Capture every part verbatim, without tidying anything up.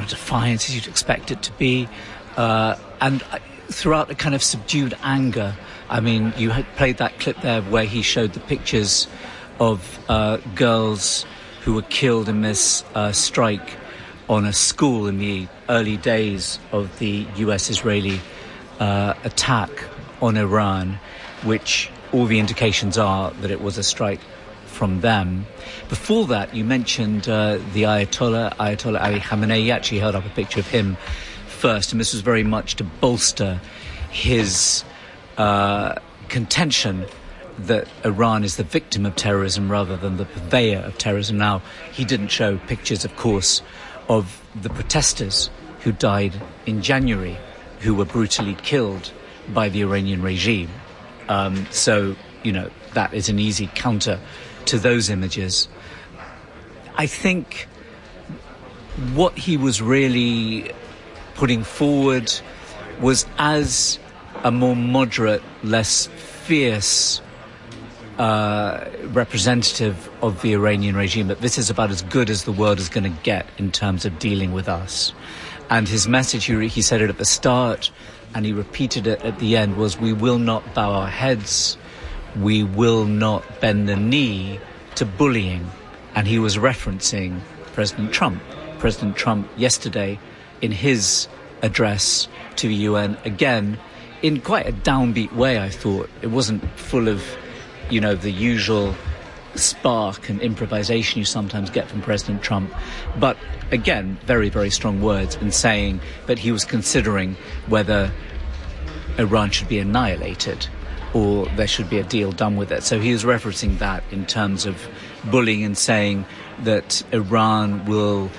of defiance as you'd expect it to be, uh, and throughout a kind of subdued anger. I mean, you had played that clip there where he showed the pictures of uh, girls who were killed in this uh, strike on a school in the early days of the U S-Israeli uh, attack on Iran, which all the indications are that it was a strike from them. Before that, you mentioned uh, the Ayatollah, Ayatollah Ali Khamenei. He actually held up a picture of him first, and this was very much to bolster his uh, contention that Iran is the victim of terrorism rather than the purveyor of terrorism. Now, he didn't show pictures, of course, of the protesters who died in January, who were brutally killed by the Iranian regime. Um, so, you know, that is an easy counter to those images. I think what he was really putting forward was as a more moderate, less fierce uh, representative of the Iranian regime, that this is about as good as the world is going to get in terms of dealing with us. And his message, he, he said it at the start, and he repeated it at the end, was, we will not bow our heads, we will not bend the knee to bullying. And he was referencing President Trump. President Trump yesterday, in his address to the U N, again, in quite a downbeat way, I thought. It wasn't full of, you know, the usual spark and improvisation you sometimes get from President Trump. But again, very, very strong words in saying that he was considering whether Iran should be annihilated or there should be a deal done with it. So he was referencing that in terms of bullying and saying that Iran will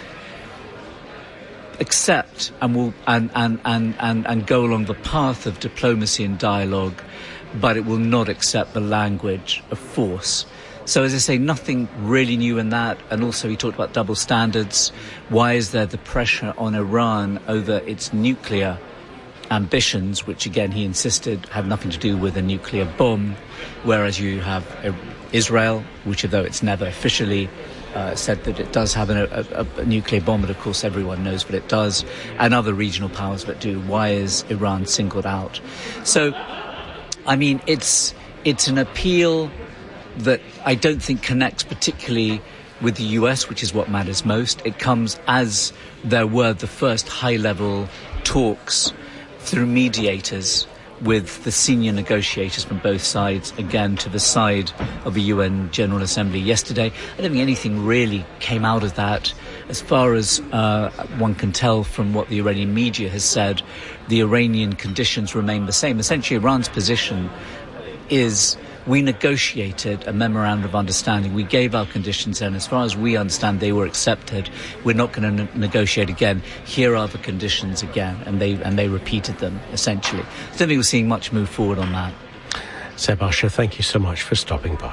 accept and will and, and, and, and, and go along the path of diplomacy and dialogue, but it will not accept the language of force. So, as I say, nothing really new in that. And also he talked about double standards. Why is there the pressure on Iran over its nuclear ambitions, which, again, he insisted had nothing to do with a nuclear bomb, whereas you have Israel, which, although it's never officially uh, said that it does have a, a, a nuclear bomb, but of course everyone knows what it does, and other regional powers that do. Why is Iran singled out? So, I mean, it's it's an appeal that I don't think connects particularly with the U S, which is what matters most. It comes as there were the first high-level talks through mediators with the senior negotiators from both sides, again, to the side of the U N General Assembly yesterday. I don't think anything really came out of that. As far as uh, one can tell from what the Iranian media has said, the Iranian conditions remain the same. Essentially, Iran's position is, we negotiated a memorandum of understanding. We gave our conditions, and as far as we understand, they were accepted. We're not going to ne- negotiate again. Here are the conditions again, and they and they repeated them, essentially. I don't think we're seeing much move forward on that. Seb Usher, thank you so much for stopping by.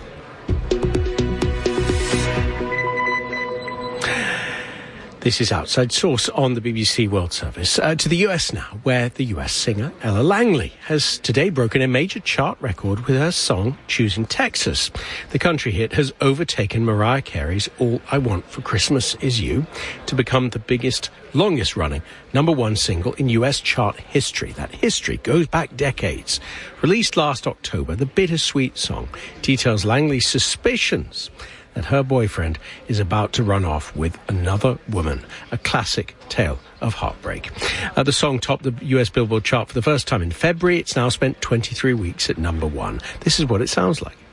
This is Outside Source on the B B C World Service. Uh, to the U S now, where the U S singer Ella Langley has today broken a major chart record with her song Choosing Texas. The country hit has overtaken Mariah Carey's All I Want for Christmas Is You to become the biggest, longest-running number one single in U S chart history. That history goes back decades. Released last October, the bittersweet song details Langley's suspicions that her boyfriend is about to run off with another woman, a classic tale of heartbreak. Uh, the song topped the U S Billboard chart for the first time in February. It's now spent twenty-three weeks at number one. This is what it sounds like.